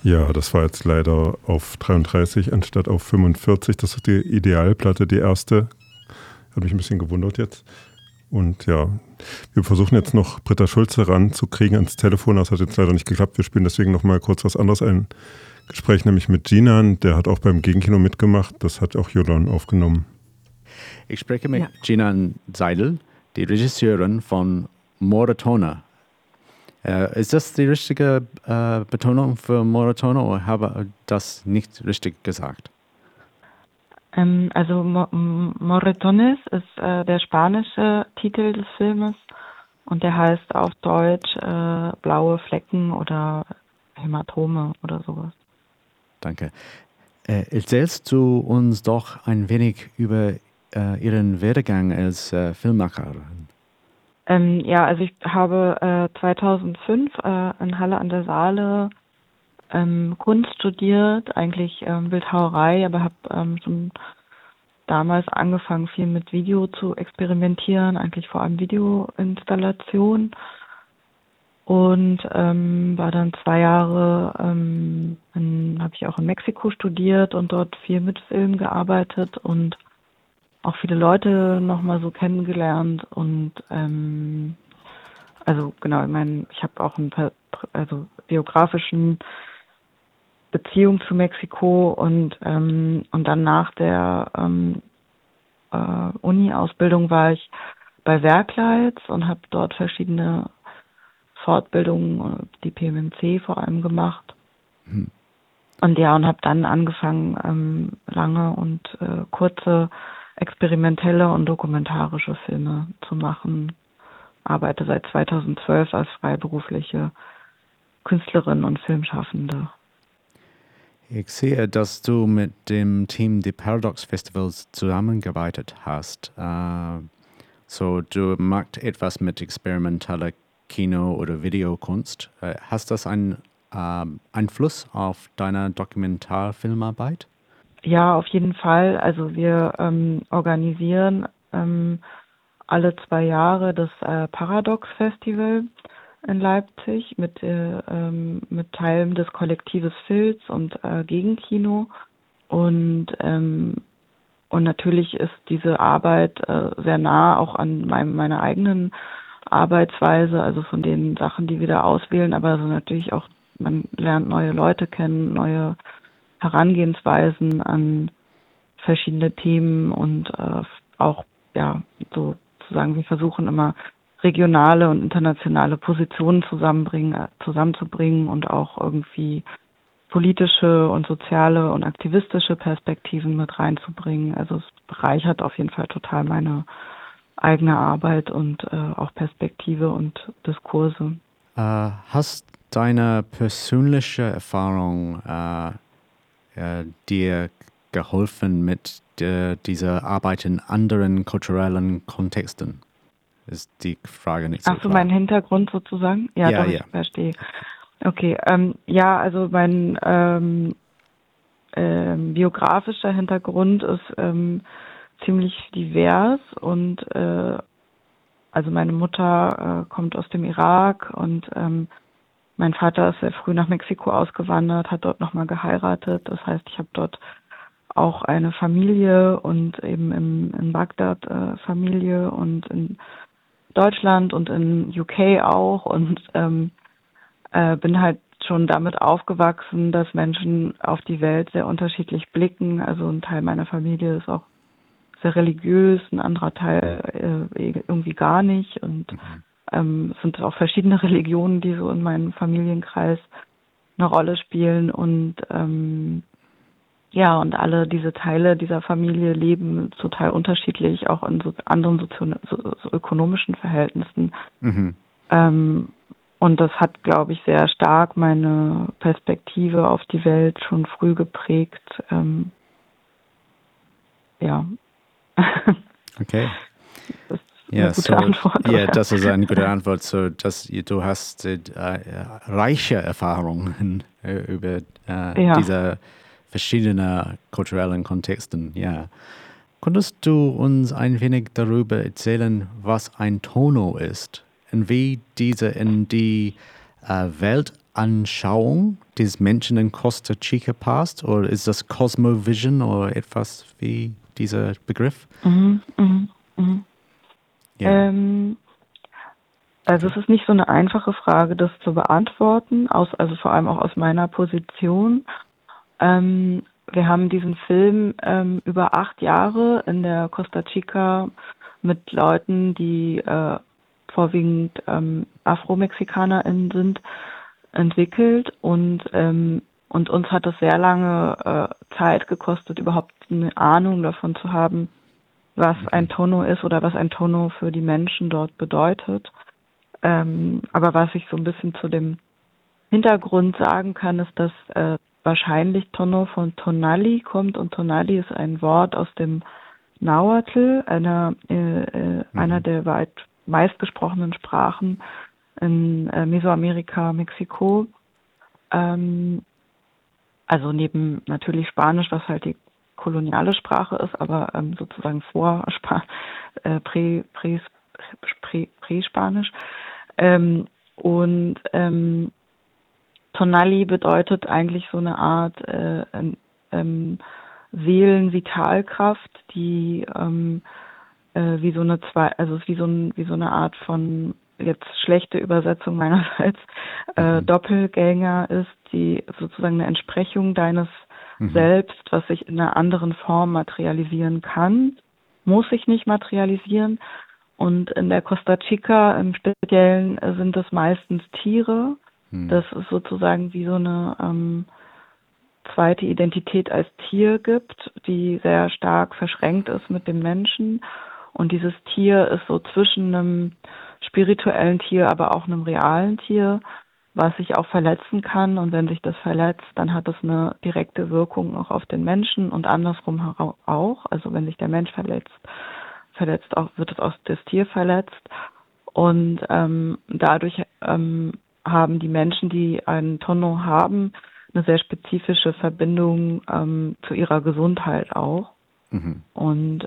Ja, das war jetzt leider auf 33 anstatt auf 45. Das ist die Idealplatte, die erste. Hat mich ein bisschen gewundert jetzt. Und ja, wir versuchen jetzt noch Britta Schulze ranzukriegen ans Telefon. Das hat jetzt leider nicht geklappt. Wir spielen deswegen noch mal kurz was anderes ein. Gespräch nämlich mit Jinan, der hat auch beim Gegenkino mitgemacht. Das hat auch Jordan aufgenommen. Ich spreche mit Jinan Seidel, die Regisseurin von Moratona. Ist das die richtige Betonung für Moratona oder habe ich das nicht richtig gesagt? Also Moretones ist der spanische Titel des Filmes und der heißt auf Deutsch blaue Flecken oder Hämatome oder sowas. Danke. Erzählst du uns doch ein wenig über Ihren Werdegang als Filmemacherin? Ja, also ich habe 2005 in Halle an der Saale Kunst studiert, eigentlich Bildhauerei, aber habe schon damals angefangen, viel mit Video zu experimentieren, eigentlich vor allem Videoinstallation. Und war dann 2 Jahre, habe ich auch in Mexiko studiert und dort viel mit Film gearbeitet und auch viele Leute nochmal so kennengelernt. Und also genau, ich habe auch einen biografischen Beziehung zu Mexiko und dann nach der Uni-Ausbildung war ich bei Werkleitz und habe dort verschiedene Fortbildungen, die PMMC vor allem gemacht. Und habe dann angefangen, lange und kurze experimentelle und dokumentarische Filme zu machen. Arbeite seit 2012 als freiberufliche Künstlerin und Filmschaffende. Ich sehe, dass du mit dem Team der Paradox Festivals zusammengearbeitet hast. So, du machst etwas mit experimenteller Kino- oder Videokunst. Hast das einen Einfluss auf deine Dokumentarfilmarbeit? Ja, auf jeden Fall. Also wir organisieren alle 2 Jahre das Paradox Festival in Leipzig mit Teilen des Kollektives Filz und Gegenkino. Und natürlich ist diese Arbeit sehr nah auch an meiner eigenen Arbeitsweise, also von den Sachen, die wir da auswählen, aber also natürlich auch, man lernt neue Leute kennen, neue Herangehensweisen an verschiedene Themen und auch, ja, sozusagen, wir versuchen immer regionale und internationale Positionen zusammenzubringen und auch irgendwie politische und soziale und aktivistische Perspektiven mit reinzubringen. Also es bereichert auf jeden Fall total meine eigene Arbeit und auch Perspektive und Diskurse. Hast deine persönliche Erfahrung dir geholfen mit dieser Arbeit in anderen kulturellen Kontexten? Ist die Frage nicht so klar. Ach so, mein Hintergrund sozusagen? Ja, Ja, doch, ja. Ich verstehe. Okay, ja, also mein biografischer Hintergrund ist ziemlich divers und also meine Mutter kommt aus dem Irak und mein Vater ist sehr früh nach Mexiko ausgewandert, hat dort nochmal geheiratet. Das heißt, ich habe dort auch eine Familie und eben in Bagdad Familie und in Deutschland und in UK auch und bin halt schon damit aufgewachsen, dass Menschen auf die Welt sehr unterschiedlich blicken. Also ein Teil meiner Familie ist auch sehr religiös, ein anderer Teil irgendwie gar nicht. Und es sind auch verschiedene Religionen, die so in meinem Familienkreis eine Rolle spielen. Und ja, und alle diese Teile dieser Familie leben total unterschiedlich, auch in anderen ökonomischen Verhältnissen. Und das hat, glaube ich, sehr stark meine Perspektive auf die Welt schon früh geprägt. Ja. Okay. Das ist eine gute Antwort. Ja, das ist eine gute Antwort. So, du hast reiche Erfahrungen über diese verschiedenen kulturellen Kontexten. Ja. Könntest du uns ein wenig darüber erzählen, was ein Tono ist und wie diese in die Welt Anschauung des Menschen in Costa Chica passt? Oder ist das Cosmovision oder etwas wie dieser Begriff? Mhm, mhm, mhm. Ja. Also es ist nicht so eine einfache Frage, das zu beantworten, also vor allem auch aus meiner Position. Wir haben diesen Film über 8 Jahre in der Costa Chica mit Leuten, die vorwiegend AfromexikanerInnen sind, entwickelt und uns hat es sehr lange Zeit gekostet, überhaupt eine Ahnung davon zu haben, was ein Tono ist oder was ein Tono für die Menschen dort bedeutet. Aber was ich so ein bisschen zu dem Hintergrund sagen kann, ist, dass wahrscheinlich Tono von Tonali kommt und Tonali ist ein Wort aus dem Nahuatl, einer der weit meistgesprochenen Sprachen in Mesoamerika, Mexiko. Also neben natürlich Spanisch, was halt die koloniale Sprache ist, aber sozusagen vor Prä-Spanisch. Tonali bedeutet eigentlich so eine Art Seelenvitalkraft, die wie so eine wie so eine Art von, jetzt schlechte Übersetzung meinerseits, Doppelgänger ist, die sozusagen eine Entsprechung deines Selbst, was sich in einer anderen Form materialisieren kann, muss sich nicht materialisieren. Und in der Costa Chica im Speziellen sind es meistens Tiere. Das ist sozusagen wie so eine zweite Identität als Tier gibt, die sehr stark verschränkt ist mit dem Menschen. Und dieses Tier ist so zwischen einem spirituellen Tier, aber auch einem realen Tier, was sich auch verletzen kann. Und wenn sich das verletzt, dann hat das eine direkte Wirkung auch auf den Menschen und andersrum auch. Also wenn sich der Mensch verletzt auch, wird auch das Tier verletzt. Und dadurch haben die Menschen, die einen Tono haben, eine sehr spezifische Verbindung zu ihrer Gesundheit auch. Und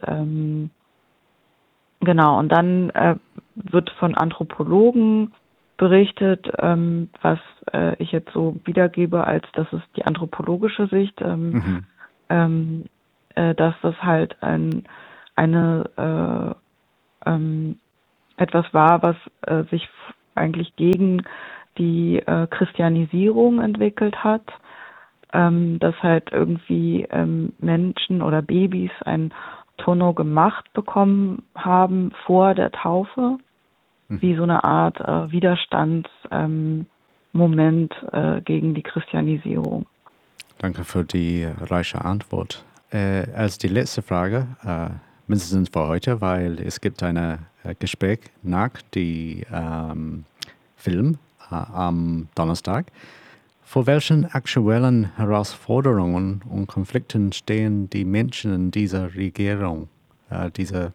genau, und dann wird von Anthropologen berichtet, was ich jetzt so wiedergebe, als das ist die anthropologische Sicht, dass das halt etwas war, was sich eigentlich gegen die Christianisierung entwickelt hat, dass halt irgendwie Menschen oder Babys ein Tono gemacht bekommen haben vor der Taufe, wie so eine Art Widerstandsmoment gegen die Christianisierung. Danke für die reiche Antwort. Als die letzte Frage, mindestens für heute, weil es gibt ein Gespräch nach dem Film am Donnerstag. Vor welchen aktuellen Herausforderungen und Konflikten stehen die Menschen in dieser Regierung, die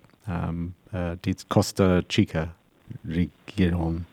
Costa Chica Regierung?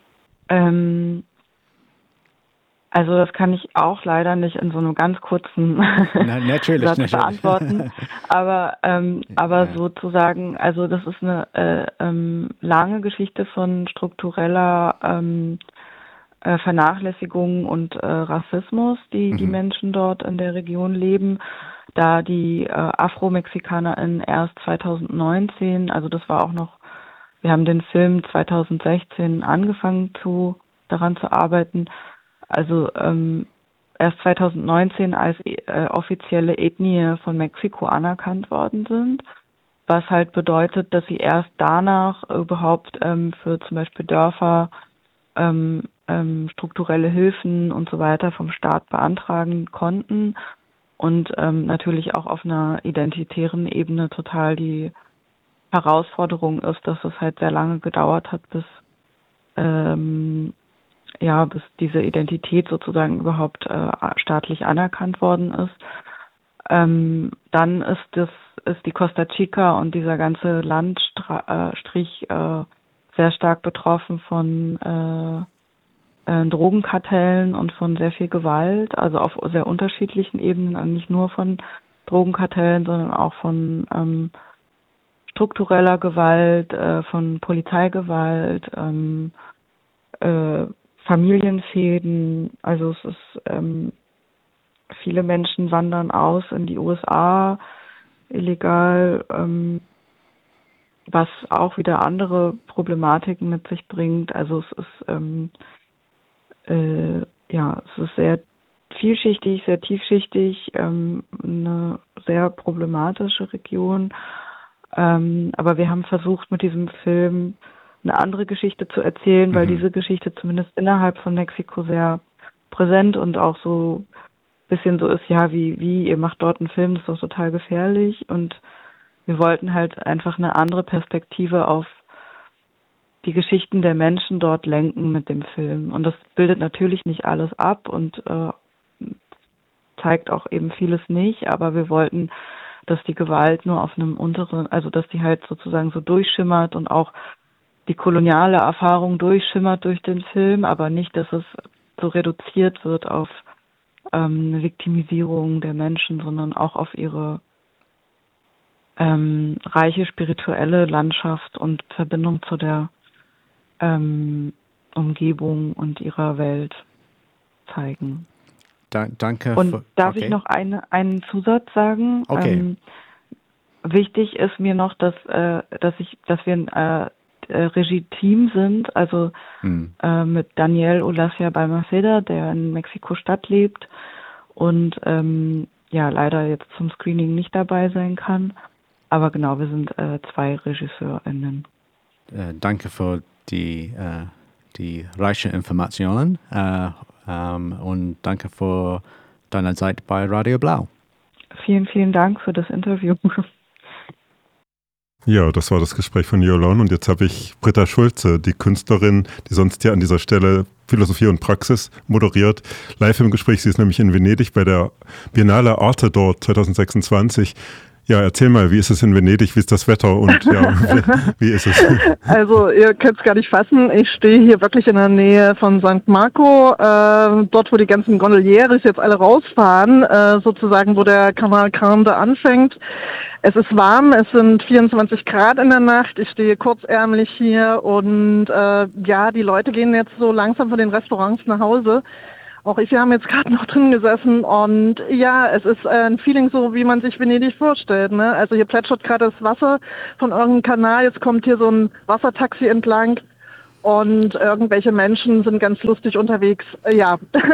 Also das kann ich auch leider nicht in so einem ganz kurzen Satz beantworten. Aber sozusagen, also das ist eine lange Geschichte von struktureller Vernachlässigung und Rassismus, die Menschen dort in der Region leben, da die AfromexikanerInnen erst 2019, also das war auch noch, wir haben den Film 2016 angefangen daran zu arbeiten, also erst 2019 als offizielle Ethnie von Mexiko anerkannt worden sind, was halt bedeutet, dass sie erst danach überhaupt für zum Beispiel Dörfer strukturelle Hilfen und so weiter vom Staat beantragen konnten und natürlich auch auf einer identitären Ebene total die Herausforderung ist, dass es halt sehr lange gedauert hat, bis diese Identität sozusagen überhaupt staatlich anerkannt worden ist. Dann ist die Costa Chica und dieser ganze Landstrich sehr stark betroffen von Drogenkartellen und von sehr viel Gewalt, also auf sehr unterschiedlichen Ebenen, also nicht nur von Drogenkartellen, sondern auch von struktureller Gewalt, von Polizeigewalt, Familienfäden. Also es ist, viele Menschen wandern aus in die USA illegal, was auch wieder andere Problematiken mit sich bringt. Also es ist, es ist sehr vielschichtig, sehr tiefschichtig, eine sehr problematische Region. Aber wir haben versucht, mit diesem Film eine andere Geschichte zu erzählen, weil diese Geschichte zumindest innerhalb von Mexiko sehr präsent und auch so ein bisschen so ist, ja, wie, ihr macht dort einen Film, das ist doch total gefährlich. Und wir wollten halt einfach eine andere Perspektive auf die Geschichten der Menschen dort lenken mit dem Film. Und das bildet natürlich nicht alles ab und zeigt auch eben vieles nicht, aber wir wollten, dass die Gewalt nur auf einem unteren, also dass die halt sozusagen so durchschimmert und auch die koloniale Erfahrung durchschimmert durch den Film, aber nicht, dass es so reduziert wird auf eine Viktimisierung der Menschen, sondern auch auf ihre reiche spirituelle Landschaft und Verbindung zu der Umgebung und ihrer Welt zeigen. Danke. Und darf ich noch einen Zusatz sagen? Okay. Wichtig ist mir noch, dass wir ein Regie-Team sind, also mit Daniel Ulacia Balmaceda, der in Mexiko-Stadt lebt und leider jetzt zum Screening nicht dabei sein kann. Aber genau, wir sind 2 RegisseurInnen. Danke für die reichen Informationen und danke für deine Zeit bei Radio Blau. Vielen, vielen Dank für das Interview. Ja, das war das Gespräch von Yolande und jetzt habe ich Britta Schulze, die Künstlerin, die sonst hier an dieser Stelle Philosophie und Praxis moderiert, live im Gespräch. Sie ist nämlich in Venedig bei der Biennale Arte dort 2026. Ja, erzähl mal, wie ist es in Venedig, wie ist das Wetter und ja, wie ist es? Also ihr könnt es gar nicht fassen, ich stehe hier wirklich in der Nähe von St. Marco, dort wo die ganzen Gondoliers jetzt alle rausfahren, sozusagen wo der Canal Grande anfängt. Es ist warm, es sind 24 Grad in der Nacht, ich stehe kurzärmlich hier und die Leute gehen jetzt so langsam von den Restaurants nach Hause. Auch wir haben jetzt gerade noch drin gesessen und ja, es ist ein Feeling so, wie man sich Venedig vorstellt, ne? Also hier plätschert gerade das Wasser von irgendeinem Kanal, jetzt kommt hier so ein Wassertaxi entlang und irgendwelche Menschen sind ganz lustig unterwegs, ja.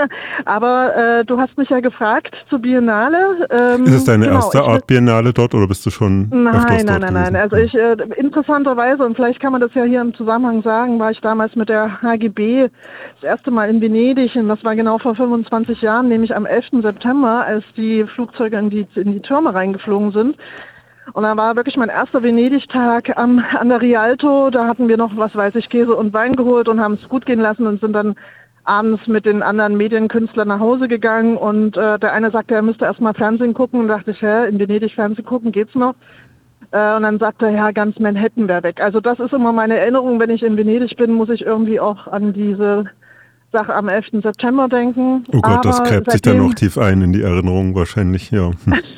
Aber du hast mich ja gefragt zur Biennale. Ist es deine erste Art Biennale dort oder bist du schon öfters dort gewesen? Nein. Also interessanterweise, und vielleicht kann man das ja hier im Zusammenhang sagen, war ich damals mit der HGB das erste Mal in Venedig und das war genau vor 25 Jahren, nämlich am 11. September, als die Flugzeuge in die Türme reingeflogen sind. Und dann war wirklich mein erster Venedig-Tag an der Rialto. Da hatten wir noch, Käse und Wein geholt und haben es gut gehen lassen und sind dann abends mit den anderen Medienkünstlern nach Hause gegangen. Und der eine sagte, er müsste erst mal Fernsehen gucken. Und dachte ich, in Venedig Fernsehen gucken, geht's noch? Und dann sagte er, ja, ganz Manhattan wäre weg. Also das ist immer meine Erinnerung. Wenn ich in Venedig bin, muss ich irgendwie auch an diese Sache am 11. September denken. Oh Gott, das gräbt sich dann noch tief ein in die Erinnerung wahrscheinlich, ja.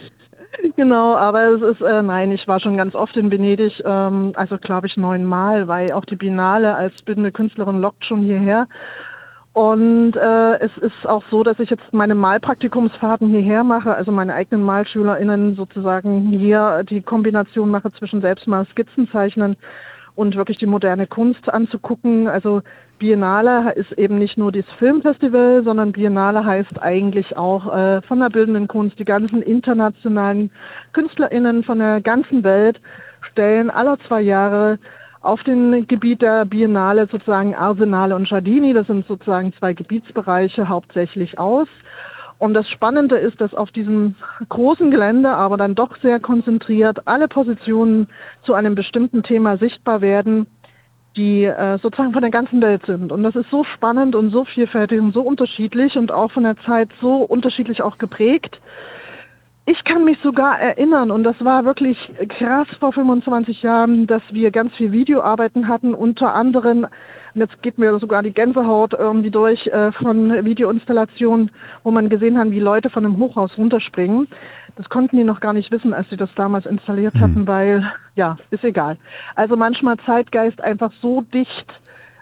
Genau, aber es ist, ich war schon ganz oft in Venedig, also glaube ich 9-mal, weil auch die Biennale als bildende Künstlerin lockt schon hierher. Und es ist auch so, dass ich jetzt meine Malpraktikumsfahrten hierher mache, also meine eigenen MalschülerInnen sozusagen hier die Kombination mache zwischen Selbstmal Skizzenzeichnen und wirklich die moderne Kunst anzugucken. Also Biennale ist eben nicht nur das Filmfestival, sondern Biennale heißt eigentlich auch von der bildenden Kunst, die ganzen internationalen KünstlerInnen von der ganzen Welt stellen alle 2 Jahre auf dem Gebiet der Biennale sozusagen Arsenale und Giardini, das sind sozusagen 2 Gebietsbereiche hauptsächlich aus. Und das Spannende ist, dass auf diesem großen Gelände, aber dann doch sehr konzentriert, alle Positionen zu einem bestimmten Thema sichtbar werden, die sozusagen von der ganzen Welt sind. Und das ist so spannend und so vielfältig und so unterschiedlich und auch von der Zeit so unterschiedlich auch geprägt. Ich kann mich sogar erinnern, und das war wirklich krass vor 25 Jahren, dass wir ganz viel Videoarbeiten hatten, unter anderem, und jetzt geht mir sogar die Gänsehaut irgendwie durch, von Videoinstallationen, wo man gesehen hat, wie Leute von einem Hochhaus runterspringen. Das konnten die noch gar nicht wissen, als sie das damals installiert hatten, weil, ja, ist egal. Also manchmal Zeitgeist einfach so dicht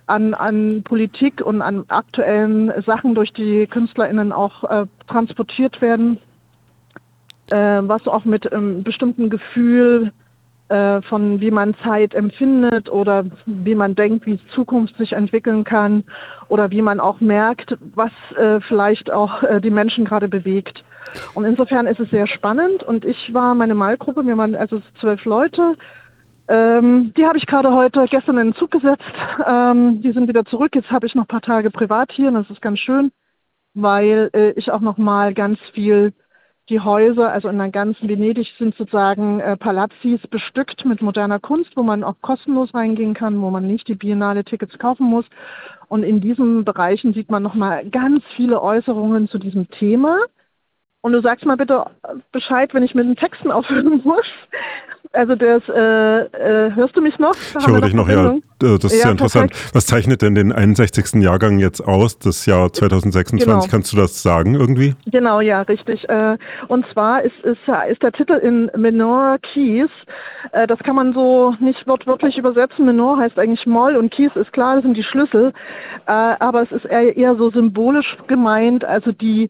an Politik und an aktuellen Sachen durch die KünstlerInnen auch transportiert werden, was auch mit einem bestimmten Gefühl von wie man Zeit empfindet oder wie man denkt, wie Zukunft sich entwickeln kann oder wie man auch merkt, was vielleicht auch die Menschen gerade bewegt. Und insofern ist es sehr spannend und ich war meine Malgruppe, wir waren also 12 Leute, die habe ich gerade gestern in den Zug gesetzt, die sind wieder zurück, jetzt habe ich noch ein paar Tage privat hier und das ist ganz schön, weil ich auch noch mal ganz viel die Häuser, also in der ganzen Venedig sind sozusagen Palazzis bestückt mit moderner Kunst, wo man auch kostenlos reingehen kann, wo man nicht die Biennale-Tickets kaufen muss. Und in diesen Bereichen sieht man nochmal ganz viele Äußerungen zu diesem Thema. Und du sagst mal bitte Bescheid, wenn ich mit den Texten aufhören muss. Also hörst du mich noch? Ich höre dich noch, ja. Das ist sehr interessant. Perfekt. Was zeichnet denn den 61. Jahrgang jetzt aus, das Jahr 2026? Genau. Kannst du das sagen irgendwie? Genau, ja, richtig. Und zwar ist der Titel in Menor Keys. Das kann man so nicht wortwörtlich übersetzen. Menor heißt eigentlich Moll und Keys ist klar, das sind die Schlüssel. Aber es ist eher so symbolisch gemeint, also die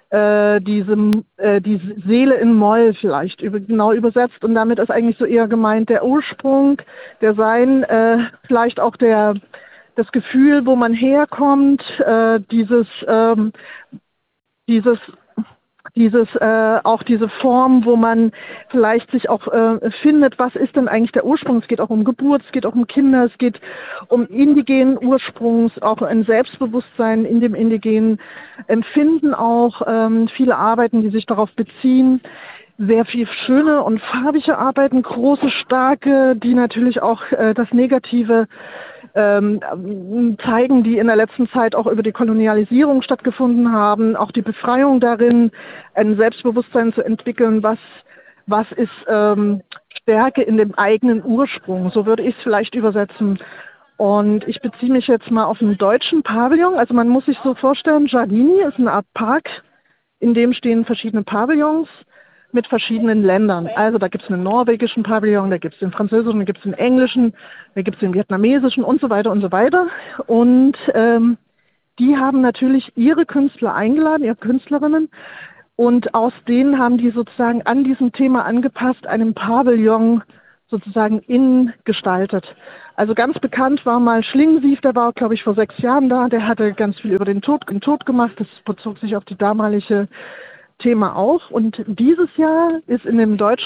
Seele in Moll vielleicht genau übersetzt und damit ist eigentlich so eher gemeint der Ursprung, der Sein, vielleicht auch das Gefühl, wo man herkommt, auch diese Form, wo man vielleicht sich auch findet, was ist denn eigentlich der Ursprung? Es geht auch um Geburt, es geht auch um Kinder, es geht um indigenen Ursprungs, auch ein Selbstbewusstsein in dem indigenen Empfinden auch, viele Arbeiten, die sich darauf beziehen. Sehr viel schöne und farbige Arbeiten, große, starke, die natürlich auch das Negative zeigen, die in der letzten Zeit auch über die Kolonialisierung stattgefunden haben, auch die Befreiung darin, ein Selbstbewusstsein zu entwickeln, was ist Stärke in dem eigenen Ursprung, so würde ich es vielleicht übersetzen. Und ich beziehe mich jetzt mal auf einen deutschen Pavillon, also man muss sich so vorstellen, Giardini ist eine Art Park, in dem stehen verschiedene Pavillons mit verschiedenen Ländern. Also da gibt es einen norwegischen Pavillon, da gibt es den französischen, da gibt es den englischen, da gibt es den vietnamesischen und so weiter und so weiter. Und die haben natürlich ihre Künstler eingeladen, ihre Künstlerinnen. Und aus denen haben die sozusagen an diesem Thema angepasst, einen Pavillon sozusagen innen gestaltet. Also ganz bekannt war mal Schlingensief, der war, glaube ich, vor 6 Jahren da. Der hatte ganz viel über den Tod gemacht. Das bezog sich auf die damalige Thema auch. Und dieses Jahr ist in dem deutschen